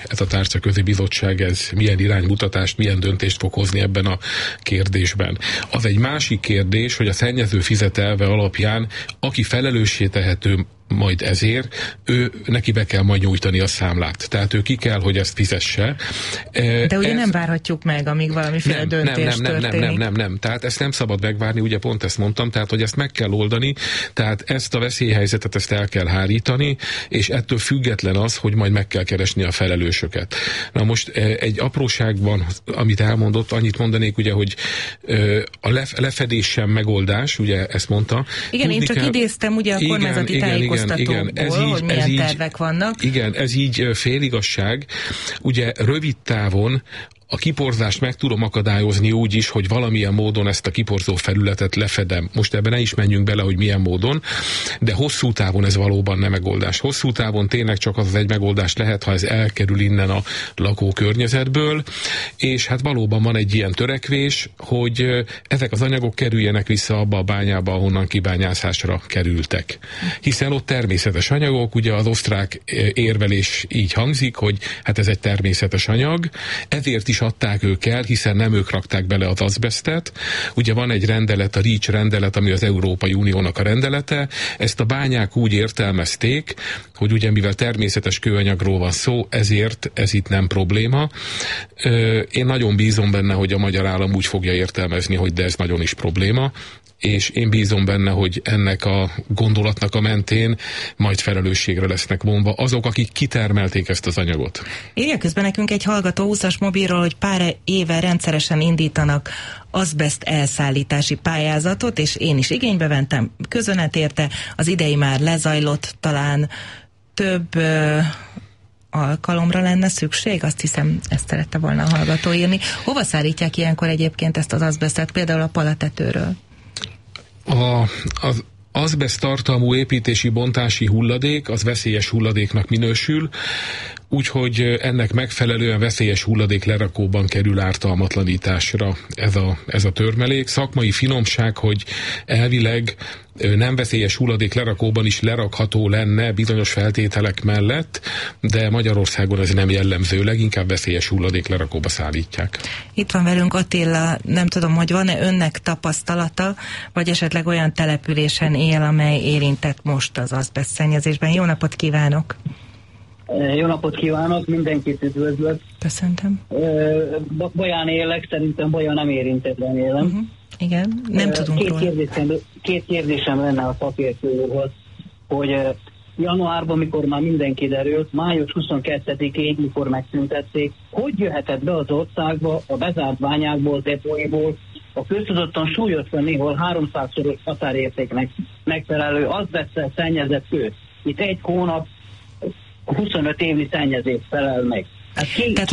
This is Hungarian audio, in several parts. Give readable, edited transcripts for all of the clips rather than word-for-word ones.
ez a tárcaközi bizottság, ez milyen iránymutatást, milyen döntést fog hozni ebben a kérdésben. Az egy másik kérdés, hogy a szennyező fizet elve alapján, aki felelőssé tehető majd ezért, neki be kell majd nyújtani a számlát. Tehát ő ki kell, hogy ezt fizesse. De ugye nem várhatjuk meg, amíg valamiféle döntés történik. Nem. Tehát ezt nem szabad megvárni, ugye pont ezt mondtam, tehát hogy ezt meg kell oldani, tehát ezt a veszélyhelyzetet ezt el kell hárítani, és ettől független az, hogy majd meg kell keresni a felelősöket. Na most egy apróságban, amit elmondott, annyit mondanék, ugye, hogy a lefedés sem megoldás, ugye ezt mondta. Igen, én csak idéztem ugye a kormányzati tájékoztatókból, hogy milyen tervek vannak. Igen, ez így féligazság. Ugye rövid távon a kiporzást meg tudom akadályozni úgy is, hogy valamilyen módon ezt a kiporzó felületet lefedem. Most ebben ne is menjünk bele, hogy milyen módon, de hosszú távon ez valóban nem megoldás. Hosszú távon tényleg csak az egy megoldás lehet, ha ez elkerül innen a lakókörnyezetből, és hát valóban van egy ilyen törekvés, hogy ezek az anyagok kerüljenek vissza abba a bányába, ahonnan kibányászásra kerültek. Hiszen ott természetes anyagok, ugye az osztrák érvelés így hangzik, hogy hát ez egy természetes anyag, ezért is adták ők el, hiszen nem ők rakták bele az azbesztet. Ugye van egy rendelet, a REACH rendelet, ami az Európai Uniónak a rendelete. Ezt a bányák úgy értelmezték, hogy ugye mivel természetes kőanyagról van szó, ezért ez itt nem probléma. Én nagyon bízom benne, hogy a magyar állam úgy fogja értelmezni, hogy de ez nagyon is probléma, és én bízom benne, hogy ennek a gondolatnak a mentén majd felelősségre lesznek vonva azok, akik kitermelték ezt az anyagot. Írja közben nekünk egy hallgató 20-as mobilról, hogy pár éve rendszeresen indítanak azbeszt elszállítási pályázatot, és én is igénybe ventem, köszönet érte, az idei már lezajlott, talán több alkalomra lenne szükség? Azt hiszem, ezt szerette volna a hallgató írni. Hova szállítják ilyenkor egyébként ezt az azbesztet, például a palatetőről? Az azbeszt tartalmú építési bontási hulladék, az veszélyes hulladéknak minősül, úgyhogy ennek megfelelően veszélyes hulladék lerakóban kerül ártalmatlanításra ez a törmelék. Szakmai finomság, hogy elvileg nem veszélyes hulladék lerakóban is lerakható lenne bizonyos feltételek mellett, de Magyarországon ez nem jellemző, leginkább veszélyes hulladék lerakóba szállítják. Itt van velünk Attila, nem tudom, hogy van-e önnek tapasztalata, vagy esetleg olyan településen él, amely érintett most az azbeszt szennyezésben. Jó napot kívánok! Jó napot kívánok, mindenkit üdvözlök. Köszöntöm. Baján élek, szerintem Baja nem érintetlen élem. Igen, nem tudunk róla. Két kérdésem lenne a szakértő úrhoz, hogy januárban, mikor már minden kiderült, május 22-ig, mikor megszüntették, hogy jöhetett be az országba a bezárt bányákból, depóiból a köztudottan súlyosan néhol 300-szoros határértéknek megfelelő azbeszttel szennyezett kő. Itt egy hónap 25 évnyi szennyezést felel meg. Tehát,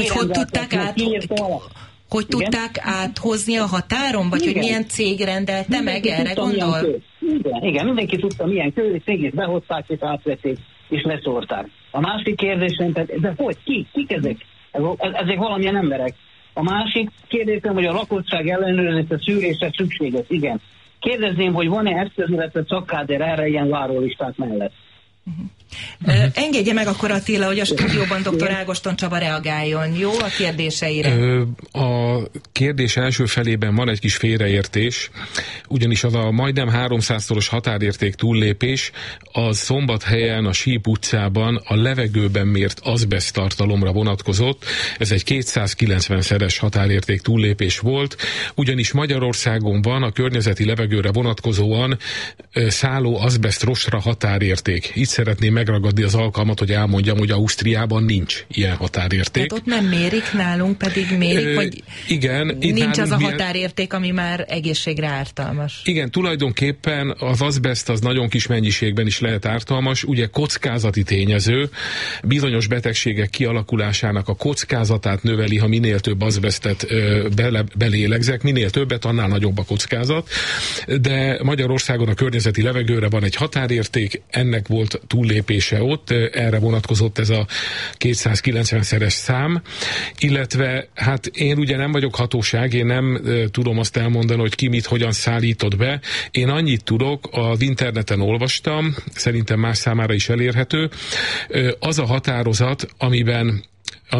hogy tudták áthozni a határon, vagy igen, hogy milyen cég rendelte mindenki meg, erre gondol? Igen, mindenki tudta, milyen kő, és mégis behozták, és átvették, és leszórták. A másik kérdésem, de hogy, kik ezek? Ezek valamilyen emberek. A másik kérdésem, hogy a lakosság ellenőrzése, szűrése szükséges. Igen. Kérdezném, hogy van-e eszköz, illetve szakkáder erre ilyen várólistát mellett? Engedje meg akkor Attila, hogy a stúdióban dr. Ágoston Csaba reagáljon, jó, a kérdéseire? A kérdés első felében van egy kis félreértés, ugyanis az a majdnem 300-szoros határérték túllépés az Szombathelyen, a Síp utcában a levegőben mért azbeszt tartalomra vonatkozott. Ez egy 290-szeres határérték túllépés volt, ugyanis Magyarországon van a környezeti levegőre vonatkozóan szálló azbeszt rostra határérték. Itt szeretném megragadni az alkalmat, hogy elmondjam, hogy Ausztriában nincs ilyen határérték. Tehát ott nem mérik, nálunk pedig mérik, vagy igen, nincs az a határérték, ami már egészségre ártalmas. Igen, tulajdonképpen az azbeszt az nagyon kis mennyiségben is lehet ártalmas, ugye kockázati tényező, bizonyos betegségek kialakulásának a kockázatát növeli, ha minél több azbesztet belélegzek, minél többet, annál nagyobb a kockázat, de Magyarországon a környezeti levegőre van egy határérték, ennek volt túllépése ott, erre vonatkozott ez a 290-szeres szám, illetve hát én ugye nem vagyok hatóság, én nem tudom azt elmondani, hogy ki mit hogyan szállított be. Én annyit tudok, az interneten olvastam, szerintem más számára is elérhető, az a határozat, amiben